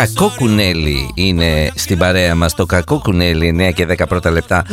Κακό κουνέλι είναι στην παρέα μας. Το κακό κουνέλι, 9 και 10 πρώτα λεπτά.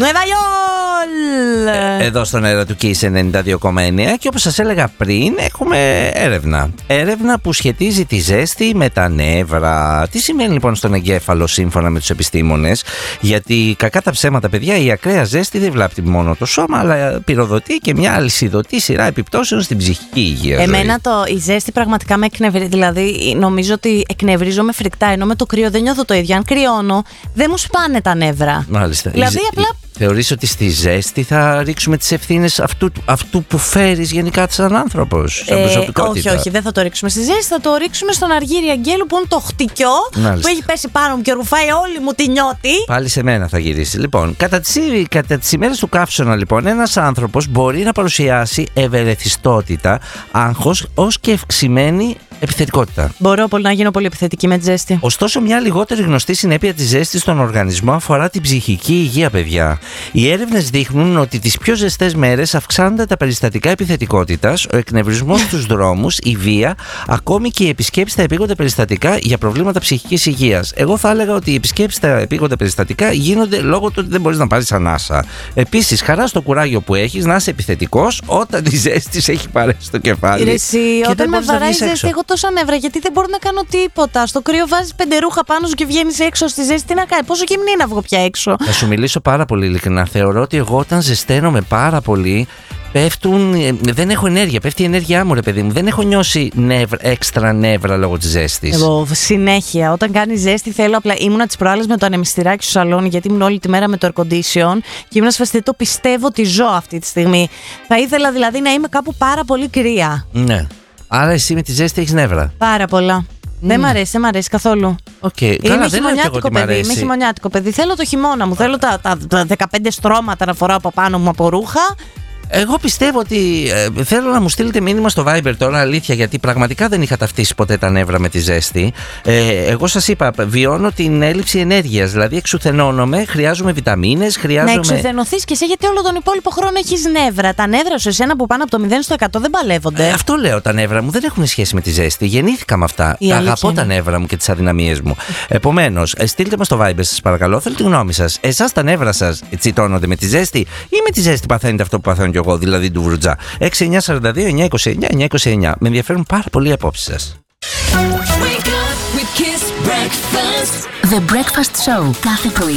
Εδώ στον αέρα του Kiss 92,9. Και όπως σας έλεγα πριν, έχουμε έρευνα. Έρευνα που σχετίζει τη ζέστη με τα νεύρα. Τι σημαίνει λοιπόν στον εγκέφαλο σύμφωνα με τους επιστήμονες? Γιατί κακά τα ψέματα, παιδιά, η ακραία ζέστη δεν βλάπτει μόνο το σώμα, αλλά πυροδοτεί και μια αλυσιδωτή σειρά επιπτώσεων στην ψυχική υγεία. Εμένα η ζέστη πραγματικά με εκνευρίζει. Δηλαδή, νομίζω ότι εκνευρίζομαι φρικτά, ενώ με το κρύο δεν νιώθω το ίδιο. Αν κρυώνω, δεν μου σπάνε τα νεύρα. Μάλιστα. Δηλαδή, απλά. Θεωρείς ότι στη ζέστη θα ρίξουμε τις ευθύνες αυτού που φέρεις γενικά σαν άνθρωπος, σαν προσωπικότητα? Όχι, δεν θα το ρίξουμε στη ζέστη, θα το ρίξουμε στον Αργύρι Αγγέλου που είναι το χτυκιό. Μάλιστα. Που έχει πέσει πάνω μου και ρουφάει όλη μου τη νιώτη. Πάλι σε μένα θα γυρίσει. Λοιπόν, κατά τις ημέρες του καύσωνα, λοιπόν, ένας άνθρωπος μπορεί να παρουσιάσει ευερεθιστότητα, άγχος ως και ευξημένη επιθετικότητα. Μπορώ να γίνω πολύ επιθετική με τη ζέστη. Ωστόσο, μια λιγότερη γνωστή συνέπεια της ζέστης στον οργανισμό αφορά την ψυχική υγεία, παιδιά. Οι έρευνες δείχνουν ότι τις πιο ζεστές μέρες αυξάνονται τα περιστατικά επιθετικότητας, ο εκνευρισμός στους δρόμους, η βία, ακόμη και οι επισκέψεις στα επίγοντα περιστατικά για προβλήματα ψυχικής υγείας. Εγώ θα έλεγα ότι οι επισκέψεις στα επίγοντα περιστατικά γίνονται λόγω του ότι δεν μπορείς να πάρεις ανάσα. Επίσης, χαρά στο κουράγιο που έχεις να είσαι επιθετικός όταν η ζέστη σε έχει παρέσει στο κεφάλι. Όταν με βαράει η ζέστη, έχω τόσα νεύρα γιατί δεν μπορώ να κάνω τίποτα. Στο κρύο βάζεις 5 ρούχα πάνω σου και βγαίνεις έξω στη ζέστη. Τι να κάνει, πόσο γυμνή να βγω πια έξω? Θα σου μιλήσω πάρα πολύ ειλικρινά. Θεωρώ ότι εγώ όταν ζεσταίνομαι πάρα πολύ, δεν έχω ενέργεια. Πέφτει η ενέργειά μου, ρε παιδί μου. Δεν έχω νιώσει έξτρα νεύρα λόγω της ζέστης. Εγώ συνέχεια, όταν κάνει ζέστη, θέλω απλά. Ήμουνα τις προάλλες με το ανεμιστηράκι στο σαλόνι, γιατί ήμουν όλη τη μέρα με το air condition και ήμουν σφαστή. Το πιστεύω ότι ζω αυτή τη στιγμή. Θα ήθελα δηλαδή να είμαι κάπου πάρα πολύ κρύα. Ναι. Άρα εσύ με τη ζέστη έχεις νεύρα? Πάρα πολλά. Δεν μ' αρέσει καθόλου. Είμαι χειμωνιάτικο παιδί. Είμαι χειμωνιάτικο παιδί. Θέλω το χειμώνα μου. Θέλω τα 15 στρώματα να φοράω από πάνω μου από ρούχα. Εγώ πιστεύω ότι θέλω να μου στείλετε μήνυμα στο Viber τώρα, αλήθεια, γιατί πραγματικά δεν είχα ταυτίσει ποτέ τα νεύρα με τη ζέστη. Εγώ σας είπα, βιώνω την έλλειψη ενέργειας, δηλαδή εξουθενώνομαι, χρειάζομαι βιταμίνες, χρειάζομαι. Να εξουθενωθείς και εσύ, γιατί όλο τον υπόλοιπο χρόνο έχεις νεύρα. Τα νεύρα σου, εσένα που πάνε από το 0 στο 100 δεν παλεύονται. Αυτό λέω, τα νεύρα μου δεν έχουν σχέση με τη ζέστη. Γεννήθηκα με αυτά. Τα αγαπώ τα νεύρα μου και τις αδυναμίες μου. Επομένως, στείλτε μας στο Viber, σας παρακαλώ, θέλω τη γνώμη σας. Εσάς τα νεύρα σας τσιτώνονται με τη ζέστη ή με τη ζέστη παθαίνετε αυτό που παθαίνω εγώ, δηλαδή του Βρουτζά? 6942-929-929. Με ενδιαφέρουν πάρα πολύ οι απόψεις σας. The Breakfast Show κάθε πρωί